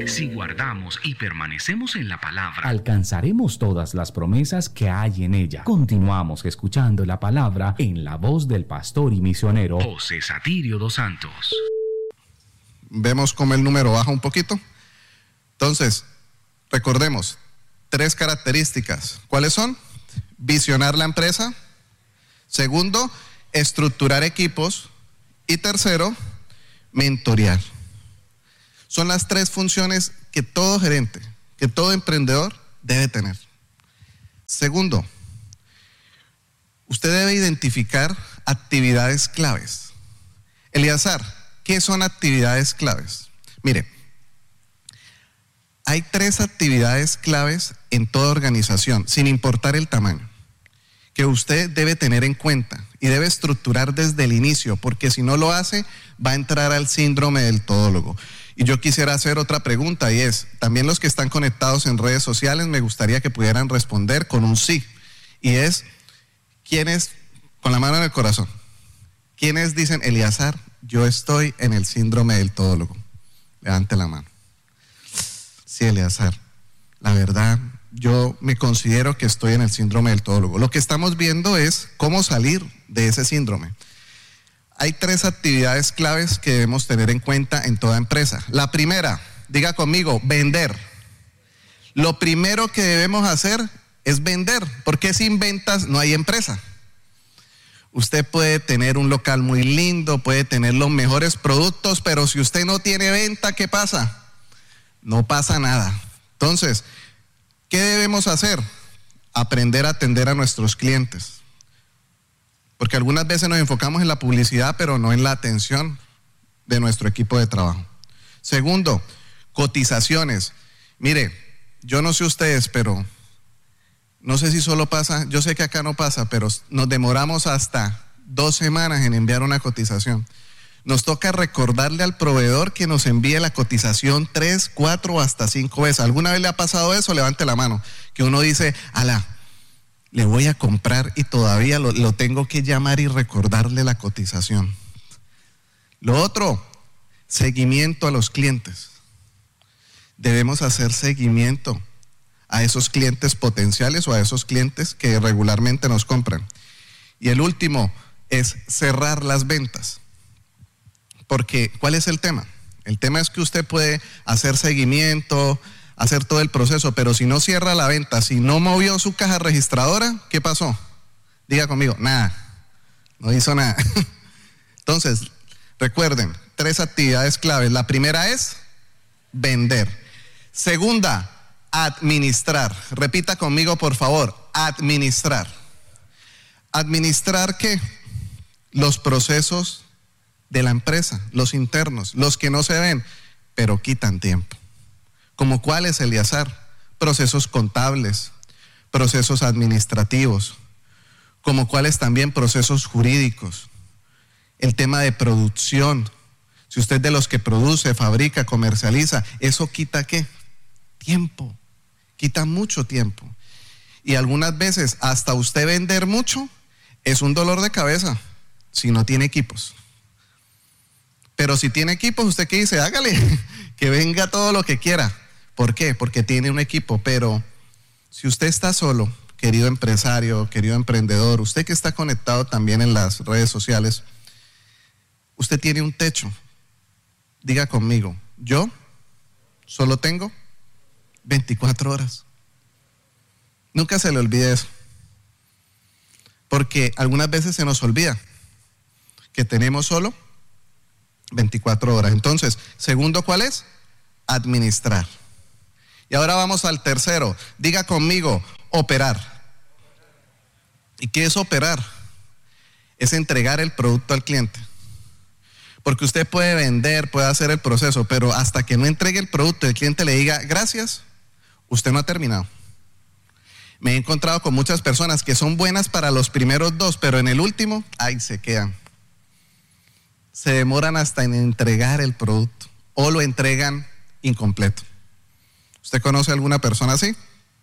Si guardamos y permanecemos en la palabra, alcanzaremos todas las promesas que hay en ella. Continuamos escuchando la palabra en la voz del pastor y misionero José Satirio dos Santos. Vemos cómo el número baja un poquito. Entonces, recordemos, 3 características. ¿Cuáles son? Visionar la empresa. Segundo, estructurar equipos. Y tercero, mentorear. Son las 3 funciones que todo gerente, que todo emprendedor debe tener. Segundo, usted debe identificar actividades claves. Eleazar, ¿qué son actividades claves? Mire, hay 3 actividades claves en toda organización, sin importar el tamaño, que usted debe tener en cuenta y debe estructurar desde el inicio, porque si no lo hace, va a entrar al síndrome del todólogo. Y yo quisiera hacer otra pregunta, y es, también los que están conectados en redes sociales, me gustaría que pudieran responder con un sí. Y es, ¿quiénes, con la mano en el corazón, quiénes dicen, Eleazar, yo estoy en el síndrome del todólogo? Levante la mano. Sí, Eleazar, la verdad, yo me considero que estoy en el síndrome del todólogo. Lo que estamos viendo es cómo salir de ese síndrome. Hay 3 actividades claves que debemos tener en cuenta en toda empresa. La primera, diga conmigo, vender. Lo primero que debemos hacer es vender, porque sin ventas no hay empresa. Usted puede tener un local muy lindo, puede tener los mejores productos, pero si usted no tiene venta, ¿qué pasa? No pasa nada. Entonces, ¿qué debemos hacer? Aprender a atender a nuestros clientes. Porque algunas veces nos enfocamos en la publicidad, pero no en la atención de nuestro equipo de trabajo. Segundo, cotizaciones. Mire, yo no sé ustedes, pero no sé si solo pasa, yo sé que acá no pasa, pero nos demoramos hasta 2 semanas en enviar una cotización. Nos toca recordarle al proveedor que nos envíe la cotización 3, 4 o hasta 5 veces. ¿Alguna vez le ha pasado eso? Levante la mano. Que uno dice, le voy a comprar y todavía lo tengo que llamar y recordarle la cotización. Lo otro, seguimiento a los clientes. Debemos hacer seguimiento a esos clientes potenciales o a esos clientes que regularmente nos compran. Y el último es cerrar las ventas. Porque, ¿cuál es el tema? El tema es que usted puede hacer seguimiento, hacer todo el proceso, pero si no cierra la venta, si no movió su caja registradora, ¿qué pasó? Diga conmigo, nada, no hizo nada. Entonces, recuerden, 3 actividades claves. La primera es vender. Segunda, administrar. Repita conmigo, por favor, administrar. ¿Administrar qué? Los procesos de la empresa, los internos, los que no se ven, pero quitan tiempo. ¿Como cuáles, Eleazar? Procesos contables, procesos administrativos, como cuáles también procesos jurídicos, el tema de producción. Si usted es de los que produce, fabrica, comercializa, ¿eso quita qué? Tiempo, quita mucho tiempo. Y algunas veces hasta usted vender mucho es un dolor de cabeza si no tiene equipos. Pero si tiene equipos, ¿usted qué dice? Hágale, que venga todo lo que quiera. ¿Por qué? Porque tiene un equipo. Pero si usted está solo, querido empresario, querido emprendedor, usted que está conectado también en las redes sociales, usted tiene un techo. Diga conmigo, yo solo tengo 24 horas. Nunca se le olvide eso. Porque algunas veces se nos olvida que tenemos solo 24 horas. Entonces, segundo, ¿cuál es? Administrar. Y ahora vamos al tercero. Diga conmigo, operar. ¿Y qué es operar? Es entregar el producto al cliente. Porque usted puede vender, puede hacer el proceso, pero hasta que no entregue el producto y el cliente le diga gracias, usted no ha terminado. Me he encontrado con muchas personas que son buenas para los primeros 2, pero en el último, ahí se quedan. Se demoran hasta en entregar el producto o lo entregan incompleto. ¿Usted conoce a alguna persona así?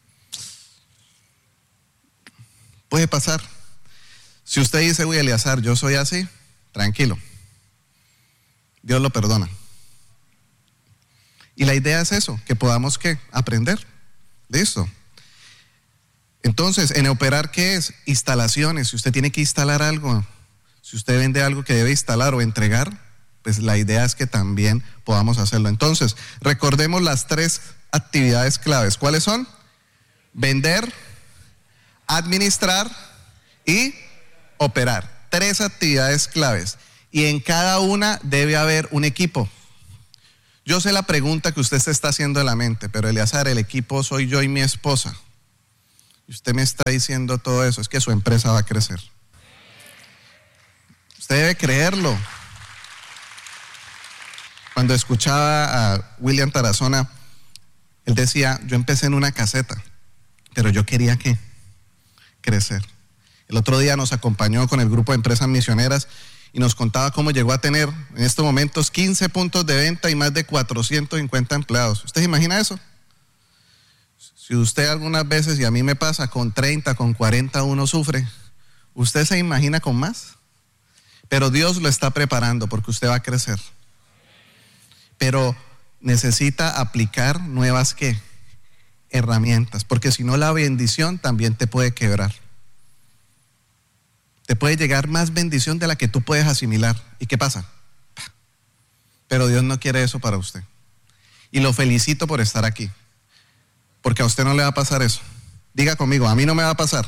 Puede pasar. Si usted dice, uy, Eleazar, yo soy así, tranquilo. Dios lo perdona. Y la idea es eso, que podamos ¿qué? Aprender. ¿Listo? Entonces, en operar, ¿qué es? Instalaciones. Si usted tiene que instalar algo, si usted vende algo que debe instalar o entregar, pues la idea es que también podamos hacerlo. Entonces, recordemos las 3 actividades claves. ¿Cuáles son? Vender, administrar y operar. 3 actividades claves. Y en cada una debe haber un equipo. Yo sé la pregunta que usted se está haciendo en la mente, pero Eleazar, el equipo soy yo y mi esposa. Y usted me está diciendo todo eso, es que su empresa va a crecer. Usted debe creerlo. Cuando escuchaba a William Tarazona, él decía, yo empecé en una caseta, pero yo quería ¿qué? Crecer. El otro día nos acompañó con el grupo de empresas misioneras y nos contaba cómo llegó a tener en estos momentos 15 puntos de venta y más de 450 empleados. ¿Usted se imagina eso? Si usted algunas veces, y a mí me pasa, con 30, con 40 uno sufre, ¿usted se imagina con más? Pero Dios lo está preparando porque usted va a crecer. Pero necesita aplicar nuevas ¿qué? Herramientas, porque si no la bendición también te puede quebrar. Te puede llegar más bendición de la que tú puedes asimilar. ¿Y qué pasa? Pero Dios no quiere eso para usted. Y lo felicito por estar aquí, porque a usted no le va a pasar eso. Diga conmigo, a mí no me va a pasar.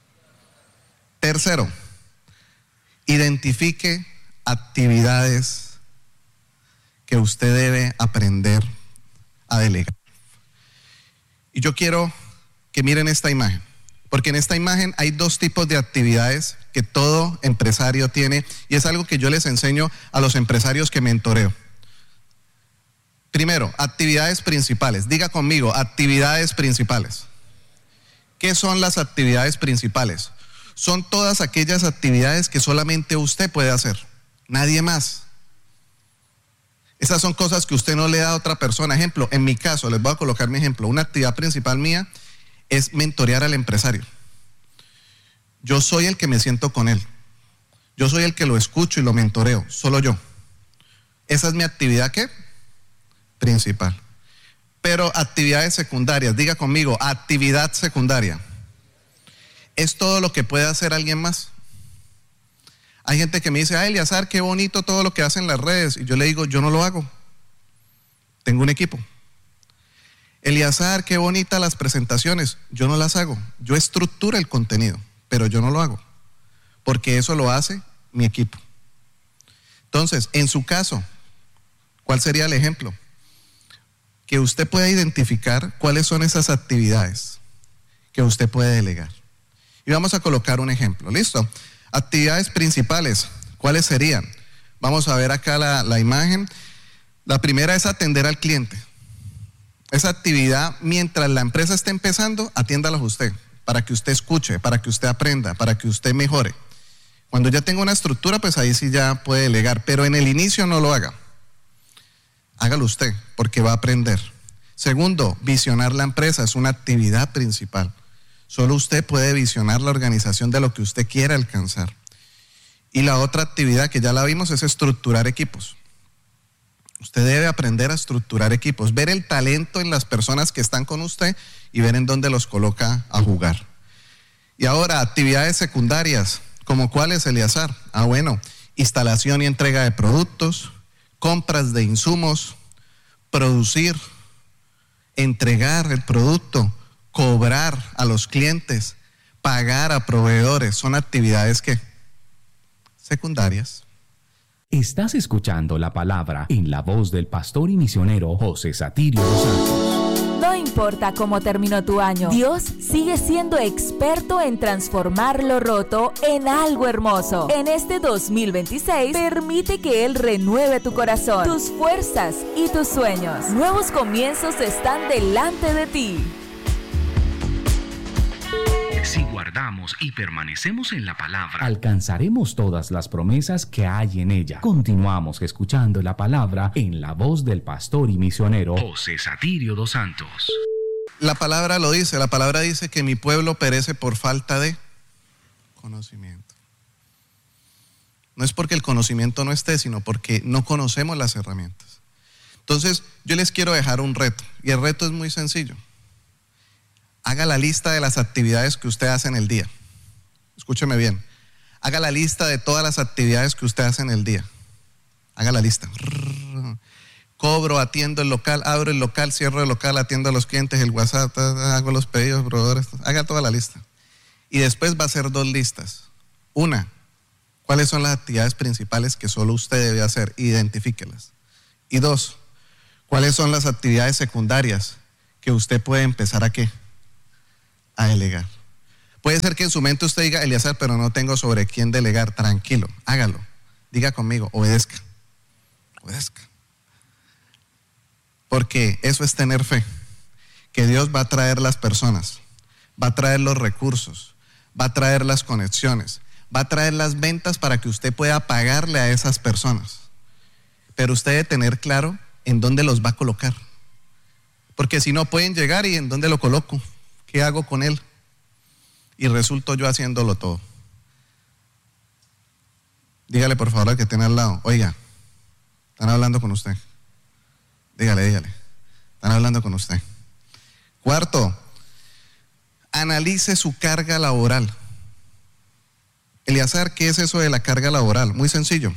Tercero, identifique actividades que usted debe aprender a delegar. Y yo quiero que miren esta imagen, porque en esta imagen hay 2 tipos de actividades que todo empresario tiene, y es algo que yo les enseño a los empresarios que mentoreo. Primero, actividades principales. Diga conmigo, actividades principales. ¿Qué son las actividades principales? Son todas aquellas actividades que solamente usted puede hacer, nadie más. Esas son cosas que usted no le da a otra persona. Ejemplo, en mi caso, les voy a colocar mi ejemplo. Una actividad principal mía es mentorear al empresario. Yo soy el que me siento con él. Yo soy el que lo escucho y lo mentoreo, solo yo. Esa es mi actividad, ¿qué? Principal. Pero actividades secundarias, diga conmigo, actividad secundaria. Es todo lo que puede hacer alguien más. Hay gente que me dice, ay, Eleazar, qué bonito todo lo que hacen las redes. Y yo le digo, yo no lo hago. Tengo un equipo. Eleazar, qué bonitas las presentaciones. Yo no las hago. Yo estructuro el contenido, pero yo no lo hago. Porque eso lo hace mi equipo. Entonces, en su caso, ¿cuál sería el ejemplo? Que usted pueda identificar cuáles son esas actividades que usted puede delegar. Y vamos a colocar un ejemplo, ¿listo? Actividades principales, ¿cuáles serían? Vamos a ver acá la imagen. La primera es atender al cliente. Esa actividad, mientras la empresa esté empezando, atiéndala usted, para que usted escuche, para que usted aprenda, para que usted mejore. Cuando ya tenga una estructura, pues ahí sí ya puede delegar, pero en el inicio no lo haga. Hágalo usted, porque va a aprender. Segundo, visionar la empresa es una actividad principal. Solo usted puede visionar la organización de lo que usted quiere alcanzar. Y la otra actividad que ya la vimos es estructurar equipos. Usted debe aprender a estructurar equipos, ver el talento en las personas que están con usted y ver en dónde los coloca a jugar. Y ahora, actividades secundarias, ¿como cuáles, Eleazar? Bueno, instalación y entrega de productos, compras de insumos, producir, entregar el producto, cobrar a los clientes, pagar a proveedores, son actividades que secundarias. Estás escuchando la palabra en la voz del pastor y misionero José Satirio dos Santos. No importa cómo terminó tu año, Dios sigue siendo experto en transformar lo roto en algo hermoso. En este 2026, permite que Él renueve tu corazón, tus fuerzas y tus sueños. Nuevos comienzos están delante de ti. Si guardamos y permanecemos en la palabra, alcanzaremos todas las promesas que hay en ella. Continuamos escuchando la palabra en la voz del pastor y misionero José Satirio dos Santos. La palabra lo dice, la palabra dice que mi pueblo perece por falta de conocimiento. No es porque el conocimiento no esté, sino porque no conocemos las herramientas. Entonces, yo les quiero dejar un reto, y el reto es muy sencillo. Haga la lista de las actividades que usted hace en el día. Escúcheme bien. Haga la lista de todas las actividades que usted hace en el día. Haga la lista. Cobro, atiendo el local, abro el local, cierro el local, atiendo a los clientes, el WhatsApp, hago los pedidos, proveedores. Haga toda la lista. Y después va a hacer 2 listas. Una, ¿cuáles son las actividades principales que solo usted debe hacer? Identifíquelas. Y 2, ¿cuáles son las actividades secundarias que usted puede empezar a qué? A delegar. Puede ser que en su mente usted diga, Eliezer, pero no tengo sobre quién delegar. Tranquilo, hágalo. Diga conmigo, obedezca. Obedezca. Porque eso es tener fe. Que Dios va a traer las personas, va a traer los recursos, va a traer las conexiones, va a traer las ventas para que usted pueda pagarle a esas personas. Pero usted debe tener claro en dónde los va a colocar. Porque si no pueden llegar, ¿y en dónde lo coloco? ¿Qué hago con él? Y resulto yo haciéndolo todo. Dígale por favor al que tiene al lado, oiga, están hablando con usted. Dígale, están hablando con usted. 4, analice su carga laboral. Eliezer, ¿qué es eso de la carga laboral? Muy sencillo.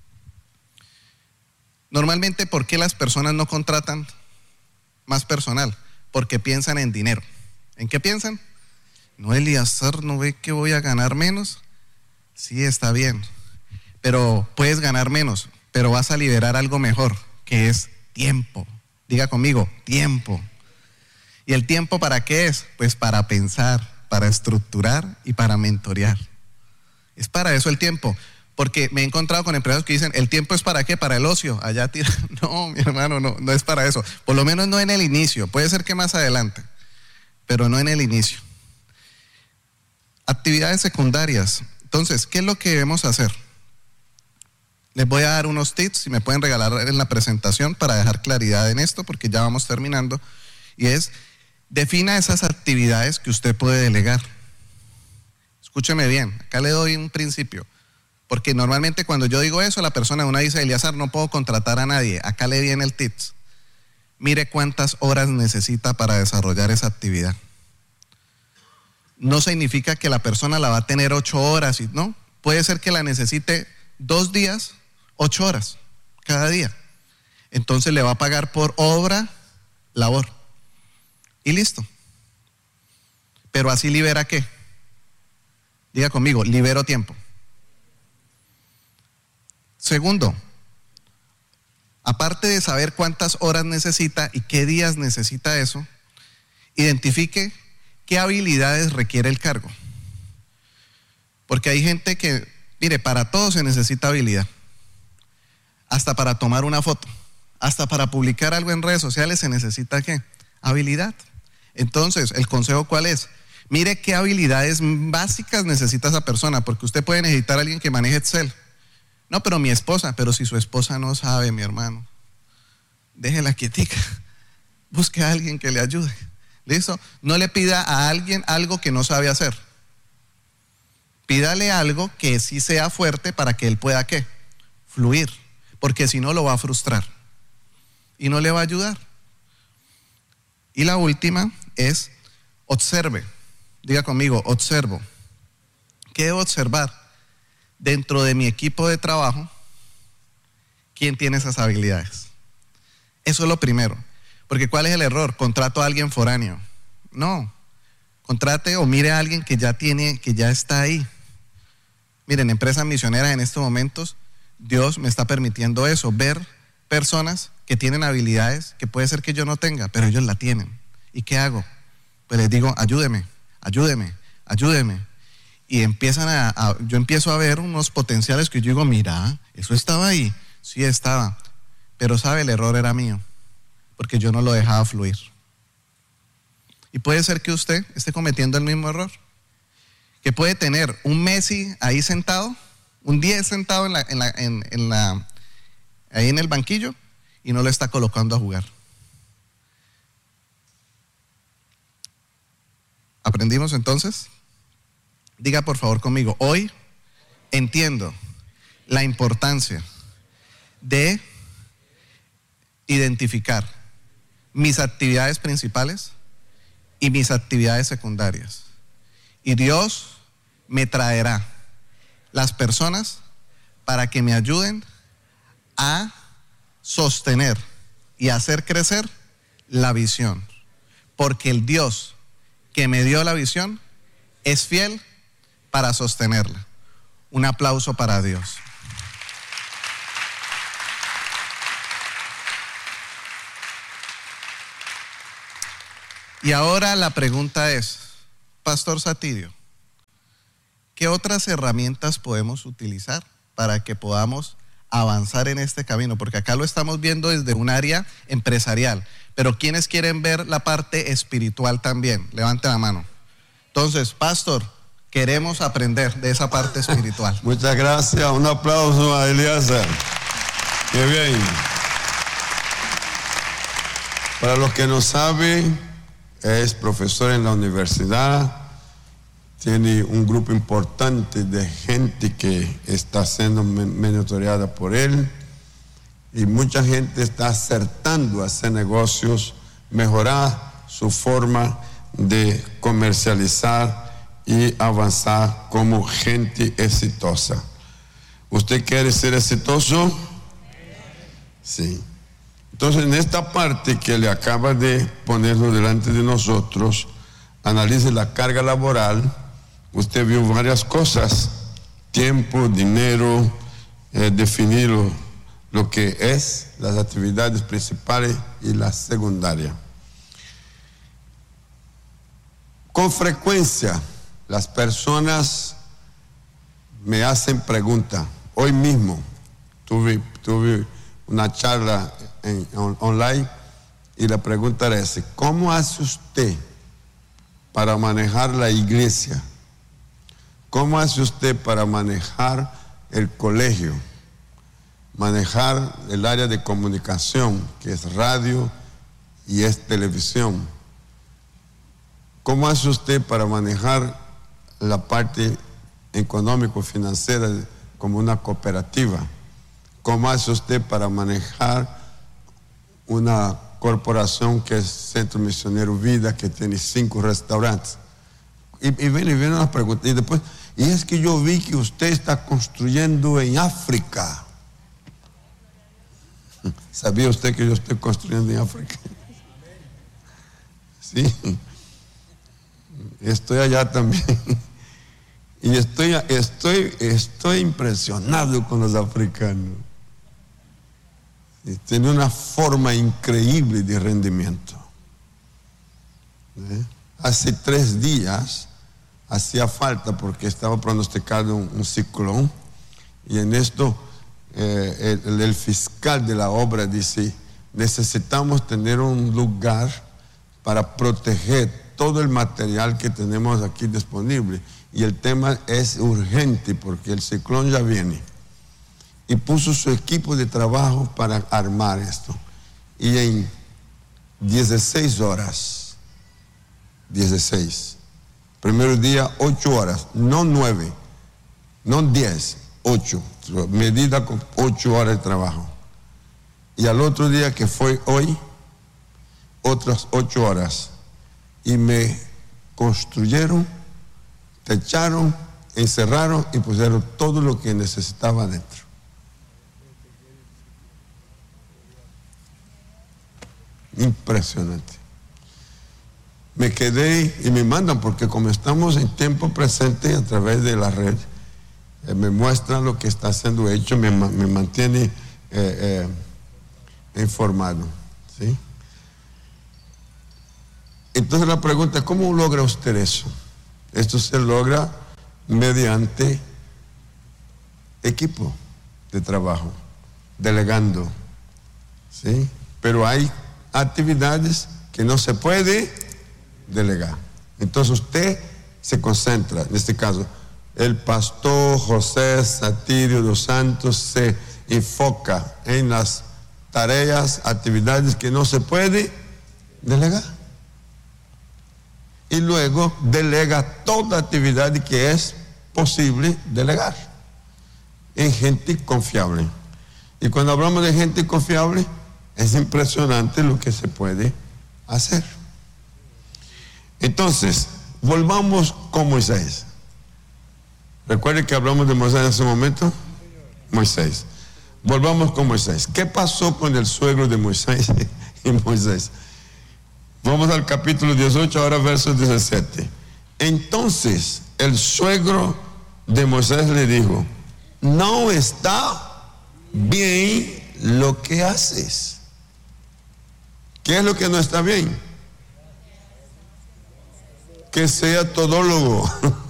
Normalmente, ¿por qué las personas no contratan más personal? Porque piensan en dinero. ¿En qué piensan? No, Eliezer, ¿no ve que voy a ganar menos? Sí, está bien, pero puedes ganar menos, pero vas a liberar algo mejor, que es tiempo. Diga conmigo, tiempo. ¿Y el tiempo para qué es? Pues para pensar, para estructurar y para mentorear. Es para eso el tiempo. Porque me he encontrado con empresarios que dicen, ¿el tiempo es para qué? Para el ocio. Allá tira. No, mi hermano, no es para eso. Por lo menos no en el inicio. Puede ser que más adelante, pero no en el inicio. Actividades secundarias. Entonces, ¿qué es lo que debemos hacer? Les voy a dar unos tips, si me pueden regalar en la presentación para dejar claridad en esto, porque ya vamos terminando. Y es, defina esas actividades que usted puede delegar. Escúcheme bien, acá le doy un principio. Porque normalmente cuando yo digo eso, la persona una dice, Eliezer, no puedo contratar a nadie. Acá le viene el tips. Mire cuántas horas necesita para desarrollar esa actividad. No significa que la persona la va a tener 8 horas, ¿no? Puede ser que la necesite 2 días, 8 horas cada día. Entonces le va a pagar por obra, labor. Y listo. Pero así libera ¿qué? Diga conmigo, libero tiempo. Segundo, aparte de saber cuántas horas necesita y qué días necesita eso, identifique qué habilidades requiere el cargo. Porque hay gente que, mire, para todo se necesita habilidad. Hasta para tomar una foto, hasta para publicar algo en redes sociales se necesita ¿qué? Habilidad. Entonces, ¿el consejo cuál es? Mire qué habilidades básicas necesita esa persona, porque usted puede necesitar a alguien que maneje Excel. No, pero mi esposa, pero si su esposa no sabe, mi hermano, déjela quietica, busque a alguien que le ayude. ¿Listo? No le pida a alguien algo que no sabe hacer. Pídale algo que sí sea fuerte para que él pueda ¿qué? Fluir, porque si no lo va a frustrar y no le va a ayudar. Y la última es observe. Diga conmigo, observo. ¿Qué debo observar? Dentro de mi equipo de trabajo, ¿quién tiene esas habilidades? Eso es lo primero. Porque ¿cuál es el error? Contrato a alguien foráneo. No. Contrate o mire a alguien que ya tiene, que ya está ahí. Miren, empresas misioneras en estos momentos, Dios me está permitiendo eso, ver personas que tienen habilidades que puede ser que yo no tenga, pero ellos la tienen. ¿Y qué hago? Pues les digo, ayúdeme. Y empiezan yo empiezo a ver unos potenciales que yo digo, mira, eso estaba ahí. Sí estaba, pero sabe, el error era mío, porque yo no lo dejaba fluir. Y puede ser que usted esté cometiendo el mismo error, que puede tener un Messi ahí sentado, un 10 sentado ahí en el banquillo y no lo está colocando a jugar. ¿Aprendimos entonces? Diga por favor conmigo, hoy entiendo la importancia de identificar mis actividades principales y mis actividades secundarias. Y Dios me traerá las personas para que me ayuden a sostener y hacer crecer la visión. Porque el Dios que me dio la visión es fiel para sostenerla. Un aplauso para Dios. Y ahora la pregunta es, Pastor Satirio, ¿qué otras herramientas podemos utilizar para que podamos avanzar en este camino? Porque acá lo estamos viendo desde un área empresarial, pero ¿quiénes quieren ver la parte espiritual también? Levanten la mano. Entonces, Pastor, queremos aprender de esa parte espiritual. Muchas gracias, un aplauso a Eliezer. Qué bien. Para los que no saben, es profesor en la universidad, tiene un grupo importante de gente que está siendo monitoreada por él y mucha gente está acertando a hacer negocios, mejorar su forma de comercializar y avanzar como gente exitosa. ¿Usted quiere ser exitoso? Sí. Entonces, en esta parte que le acaba de ponerlo delante de nosotros, analice la carga laboral. Usted vio varias cosas: tiempo, dinero, definir lo que es las actividades principales y las secundarias. Con frecuencia, las personas me hacen preguntas. Hoy mismo tuve una charla online y la pregunta era esa: ¿cómo hace usted para manejar la iglesia? ¿Cómo hace usted para manejar el colegio? Manejar el área de comunicación, que es radio y es televisión. ¿Cómo hace usted para manejar la parte económico-financiera como una cooperativa? ¿Cómo hace usted para manejar una corporación que es Centro Misionero Vida, que tiene 5 restaurantes? Y vienen las preguntas. Y después, y es que yo vi que usted está construyendo en África. ¿Sabía usted que yo estoy construyendo en África? Sí. Estoy allá también. Y estoy impresionado con los africanos. Tiene una forma increíble de rendimiento. Hace 3 días hacía falta, porque estaba pronosticado un ciclón, y en esto el fiscal de la obra dice: necesitamos tener un lugar para proteger todo el material que tenemos aquí disponible, y el tema es urgente porque el ciclón ya viene. Y puso su equipo de trabajo para armar esto. Y en 16 horas, 16, primer día 8 horas, no 9, no 10, 8, medida con 8 horas de trabajo. Y al otro día, que fue hoy, otras 8 horas. Y me construyeron, techaron, encerraron y pusieron todo lo que necesitaba dentro. Impresionante. Me quedé, y me mandan, porque como estamos en tiempo presente a través de la red, me muestran lo que está siendo hecho, me mantiene informado, ¿sí? Entonces la pregunta es: ¿cómo logra usted eso? Esto se logra mediante equipo de trabajo, delegando, ¿sí? Pero hay actividades que no se puede delegar. Entonces usted se concentra. En este caso, el pastor José Satirio dos Santos se enfoca en las tareas, actividades que no se puede delegar. Y luego delega toda actividad que es posible delegar en gente confiable. Y cuando hablamos de gente confiable, Es impresionante lo que se puede hacer. Entonces, volvamos con Moisés. ¿Recuerden que hablamos de Moisés en ese momento? Moisés. Volvamos con Moisés. ¿Qué pasó con el suegro de Moisés y Moisés? Vamos al capítulo 18, ahora verso 17. Entonces, el suegro de Moisés le dijo: no está bien lo que haces. ¿Qué es lo que no está bien? Que sea todólogo.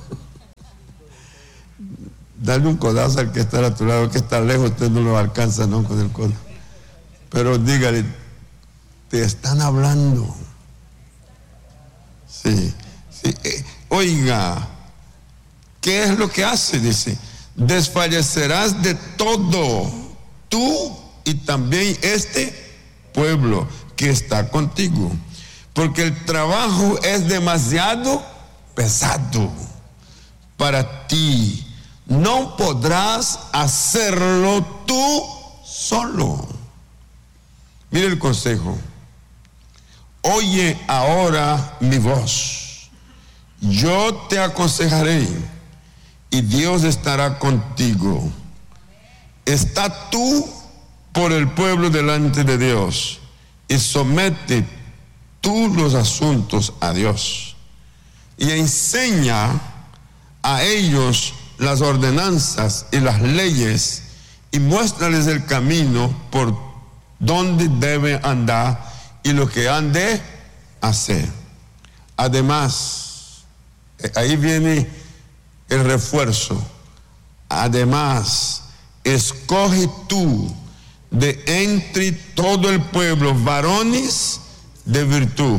Dale un codazo al que está a tu lado, que está lejos, usted no lo alcanza, ¿no? Con el codo. Pero dígale, te están hablando. Sí. Oiga, ¿qué es lo que hace? Dice: desfallecerás de todo, tú y también este pueblo que está contigo, porque el trabajo es demasiado pesado para ti. No podrás hacerlo tú solo. Mire el consejo. Oye ahora mi voz. Yo te aconsejaré y Dios estará contigo. Está tú por el pueblo delante de Dios y somete tú los asuntos a Dios y enseña a ellos las ordenanzas y las leyes y muéstrales el camino por donde deben andar y lo que han de hacer. Además, ahí viene el refuerzo. Además, escoge tú de entre todo el pueblo varones de virtud,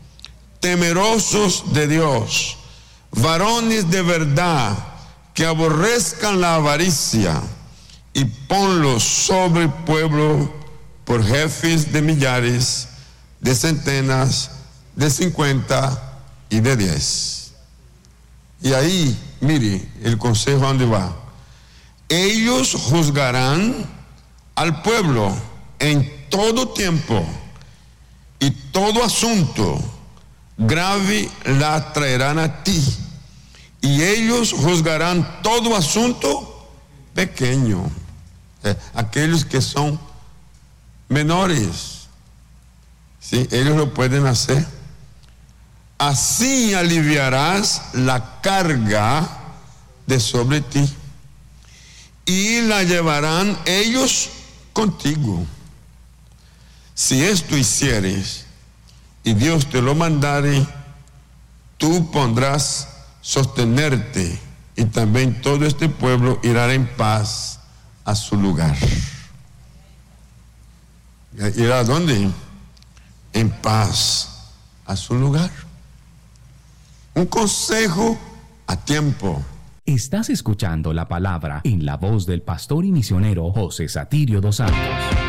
temerosos de Dios, varones de verdad, que aborrezcan la avaricia, y ponlos sobre el pueblo por jefes de millares, de centenas, de 50 y de 10. Y ahí, mire, el consejo a dónde va. Ellos juzgarán al pueblo en todo tiempo, y todo asunto grave la traerán a ti, y ellos juzgarán todo asunto pequeño. Aquellos que son menores, ¿sí? Ellos lo pueden hacer. Así aliviarás la carga de sobre ti y la llevarán ellos contigo. Si esto hicieres y Dios te lo mandare, tú podrás sostenerte, y también todo este pueblo irá en paz a su lugar. ¿Irá a dónde? En paz a su lugar. Un consejo a tiempo. Estás escuchando la palabra en la voz del pastor y misionero José Satirio dos Santos.